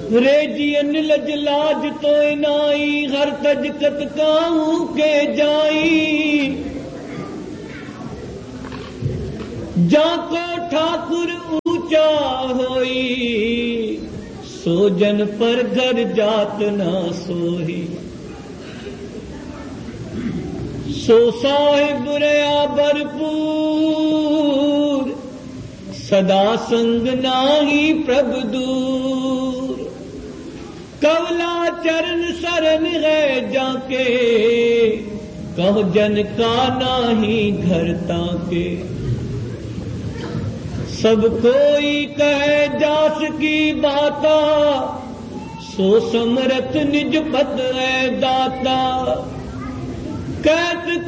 रेजियन लजलाज तो इनाई हर तजकत काहू के जाई जाको ठाकुर ऊंचा होई सोजन पर घर जात ना सोही सो साहिब रया भरपूर सदा संग नाही प्रभु दूर कवला चरण शरण है जाके कह जन का नाही घर ताके सब कोई कहे जास की बाता सो समरथ निज पद है दाता कहत